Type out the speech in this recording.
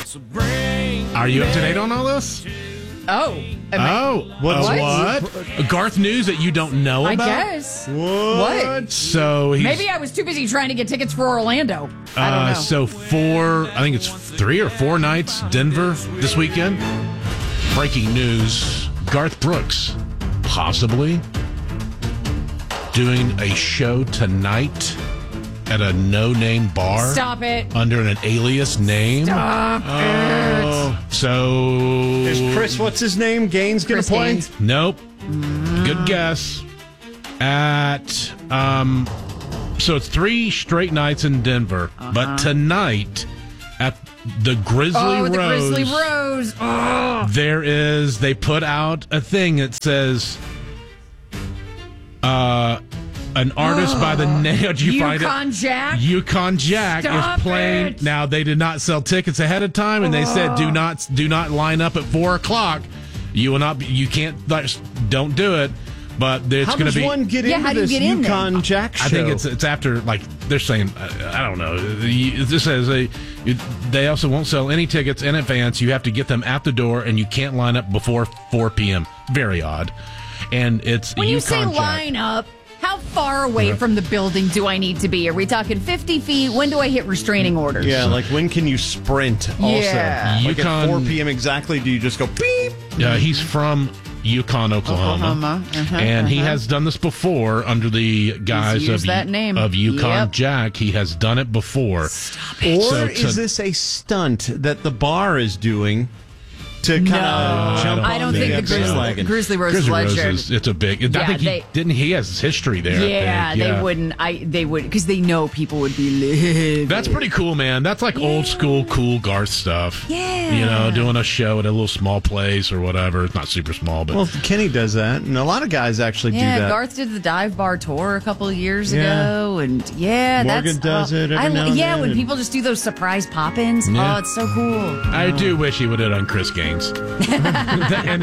Are you up to date on all this? What? Garth news that you don't know I about? guess. What? So Maybe I was too busy trying to get tickets for Orlando. I don't know. So I think it's 3 or 4 nights, Denver this weekend. Breaking news, Garth Brooks possibly doing a show tonight at a no-name bar. Stop it. Under an alias name. Stop it. So... Is Chris, what's his name, Gaines going to play? Gaines. Nope. Good guess. At, so it's 3 straight nights in Denver, but tonight at the Grizzly Rose. The Grizzly Rose. Oh. They put out a thing that says, an artist by the name, did you find it? Yukon Jack? Yukon Jack Stop is playing. it. Now, they did not sell tickets ahead of time, and they said, do not line up at 4 o'clock. You will not. You can't. Don't do it. But it's How going to does be. one get into how do you this get in there? Yukon Jack show? I think it's after, like, they're saying, I don't know. This says they also won't sell any tickets in advance. You have to get them at the door, and you can't line up before 4 p.m. Very odd. And it's When you Yukon say Jack. line up, how far away from the building do I need to be? Are we talking 50 feet? When do I hit restraining orders? Yeah, like when can you sprint also? Yeah. Like Yukon- at 4 p.m. exactly, do you just go beep? He's from Yukon, Oklahoma. And he has done this before under the guise used that name. of Yukon Yep. Jack. He has done it before. Or is this a stunt that the bar is doing to kind of jump I on don't think the bandwagon? Grizzly Rose Grizzly was Rose legend. it's a big. I think he has his history there. Yeah, I think. they wouldn't. They would, because they know people would be livid. That's pretty cool, man. That's like old school, cool Garth stuff. Yeah. You know, doing a show at a little small place or whatever. It's not super small, but Well, Kenny does that, and a lot of guys actually do that. Garth did the dive bar tour a couple of years Yeah. ago, and Morgan that's does it every now and then, when and- people just do those surprise pop-ins. Yeah. Oh, it's so cool. I do wish he would have done Chris Gaines. And